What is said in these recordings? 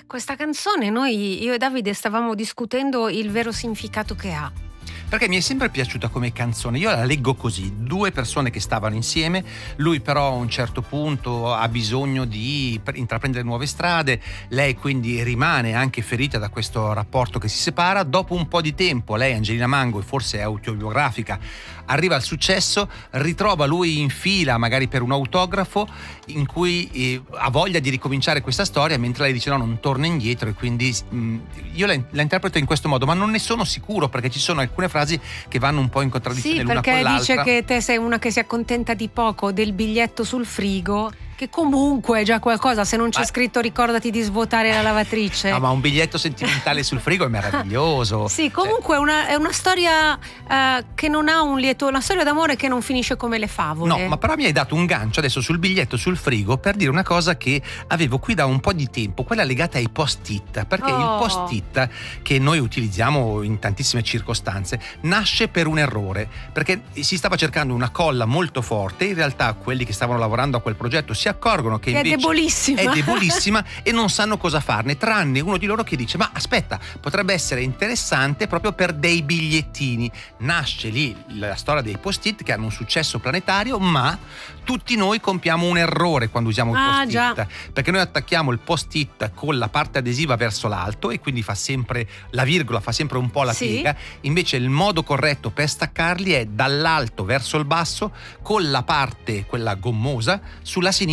questa canzone io e Davide stavamo discutendo il vero significato che ha. Perché mi è sempre piaciuta come canzone. Io la leggo così: due persone che stavano insieme, lui però a un certo punto ha bisogno di intraprendere nuove strade, lei quindi rimane anche ferita da questo rapporto che si separa. Dopo un po' di tempo lei, Angelina Mango, e forse è autobiografica, arriva al successo, ritrova lui in fila magari per un autografo, in cui ha voglia di ricominciare questa storia, mentre lei dice no, non torna indietro. E quindi io la interpreto in questo modo, ma non ne sono sicuro, perché ci sono alcune frasi che vanno un po' in contraddizione l'una con l'altra. Sì, perché dice che te sei una che si accontenta di poco, del biglietto sul frigo, che comunque è già qualcosa, se non c'è scritto ricordati di svuotare la lavatrice. No, ma un biglietto sentimentale sul frigo è meraviglioso. Sì, comunque è una storia che non ha un lieto, una storia d'amore che non finisce come le favole. No, ma però mi hai dato un gancio adesso sul biglietto sul frigo per dire una cosa che avevo qui da un po' di tempo, quella legata ai post-it, perché il post-it, che noi utilizziamo in tantissime circostanze, nasce per un errore, perché si stava cercando una colla molto forte. In realtà quelli che stavano lavorando a quel progetto si accorgono che invece è debolissima e non sanno cosa farne, tranne uno di loro che dice ma aspetta, potrebbe essere interessante proprio per dei bigliettini. Nasce lì la storia dei post-it che hanno un successo planetario, ma tutti noi compiamo un errore quando usiamo il post-it, già. perché noi attacchiamo il post-it con la parte adesiva verso l'alto e quindi fa sempre la virgola, fa sempre un po' la piega. Invece il modo corretto per staccarli è dall'alto verso il basso, con la parte, quella gommosa, sulla sinistra.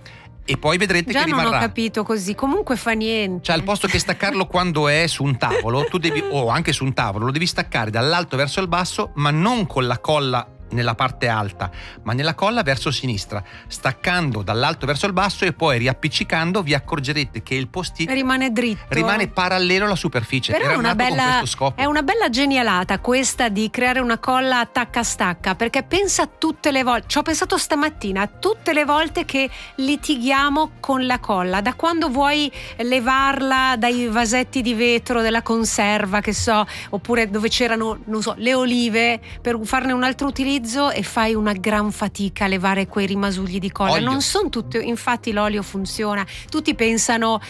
E poi vedrete già che rimarrà. Non ho capito così, comunque fa niente. Cioè al posto che staccarlo quando è su un tavolo, tu devi, o anche su un tavolo, lo devi staccare dall'alto verso il basso, ma non con la colla nella parte alta, ma nella colla verso sinistra, staccando dall'alto verso il basso e poi riappiccicando. Vi accorgerete che il post-it rimane dritto, rimane parallelo alla superficie. Però era nato con questo scopo. È una bella genialata questa di creare una colla attacca-stacca, perché pensa tutte le volte, ci ho pensato stamattina, tutte le volte che litighiamo con la colla, da quando vuoi levarla dai vasetti di vetro della conserva, che so, oppure dove c'erano, non so, le olive per farne un altro utilizzo, e fai una gran fatica a levare quei rimasugli di colla. Olio. Non sono tutte, infatti l'olio funziona, tutti pensano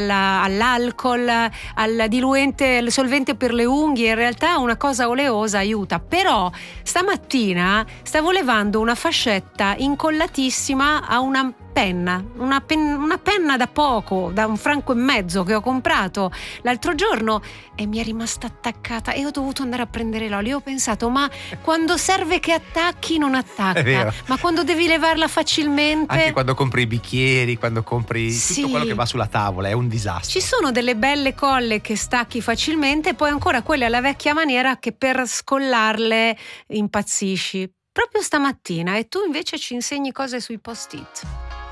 all'alcol, al diluente, al solvente per le unghie. In realtà una cosa oleosa aiuta. Però stamattina stavo levando una fascetta incollatissima a una penna, una penna da poco, da €1,50 che ho comprato l'altro giorno, e mi è rimasta attaccata e ho dovuto andare a prendere l'olio. Ho pensato, ma quando serve che attacchi non attacca, ma quando devi levarla facilmente, anche quando compri i bicchieri, quando compri tutto quello che va sulla tavola, è un disastro. Ci sono delle belle colle che stacchi facilmente, e poi ancora quelle alla vecchia maniera che per scollarle impazzisci. Proprio stamattina, e tu invece ci insegni cose sui post-it.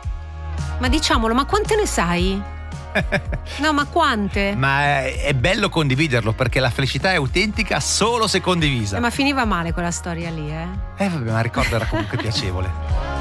Ma diciamolo, ma quante ne sai? No, ma quante? Ma è bello condividerlo, perché la felicità è autentica solo se condivisa. Ma finiva male quella storia lì, Vabbè, ma ricordo era comunque piacevole.